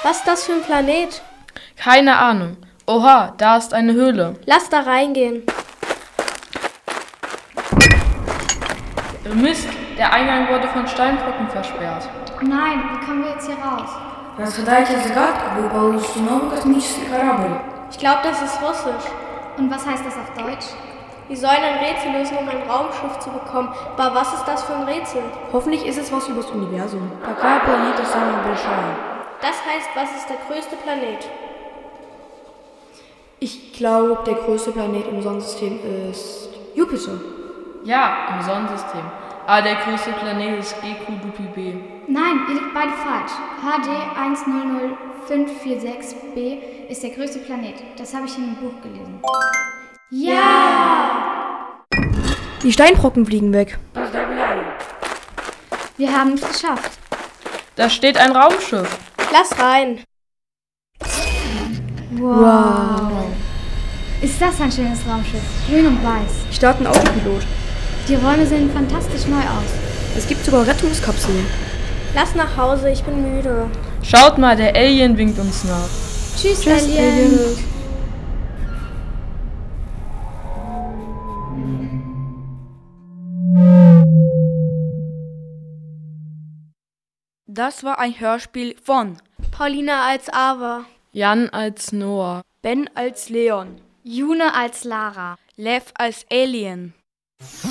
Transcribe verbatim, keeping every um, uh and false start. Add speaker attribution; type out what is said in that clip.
Speaker 1: Was ist das für ein Planet?
Speaker 2: Keine Ahnung. Oha, da ist eine Höhle.
Speaker 1: Lass da reingehen.
Speaker 2: Mist, der Eingang wurde von Steinbrücken versperrt.
Speaker 3: Nein, wie kommen wir jetzt hier raus?
Speaker 4: Разгадайте загадку, вы получите новый космический корабль.
Speaker 1: Ich glaube, das ist Russisch.
Speaker 3: Und was heißt das auf Deutsch?
Speaker 1: Wir sollen ein Rätsel lösen, um ein Raumschiff zu bekommen. Aber was ist das für ein Rätsel?
Speaker 4: Hoffentlich ist es was übers Universum. Какая планета самая большая?
Speaker 1: Das heißt, was ist der größte Planet?
Speaker 4: Ich glaube, der größte Planet im Sonnensystem ist Jupiter.
Speaker 2: Ja, im Sonnensystem. Aber der größte Planet ist G Q Dupi b.
Speaker 3: Nein, ihr liegt beide falsch. H D eins null null fünf vier sechs b ist der größte Planet. Das habe ich in einem Buch gelesen. Ja!
Speaker 4: Die Steinbrocken fliegen weg.
Speaker 3: Wir haben es geschafft.
Speaker 2: Da steht ein Raumschiff.
Speaker 1: Lass rein.
Speaker 3: Wow. Ist das ein schönes Raumschiff? Grün und weiß.
Speaker 4: Ich starte einen Autopilot.
Speaker 3: Die Räume sehen fantastisch neu aus.
Speaker 4: Es gibt sogar Rettungskapseln.
Speaker 1: Lass nach Hause, ich bin müde.
Speaker 2: Schaut mal, der Alien winkt uns nach.
Speaker 3: Tschüss,
Speaker 4: Tschüss,
Speaker 3: Alien.
Speaker 4: Alien.
Speaker 5: Das war ein Hörspiel von
Speaker 1: Paulina als Ava.
Speaker 2: Jan als Noah.
Speaker 5: Ben als Leon,
Speaker 3: June als Lara.
Speaker 5: Lev als Alien.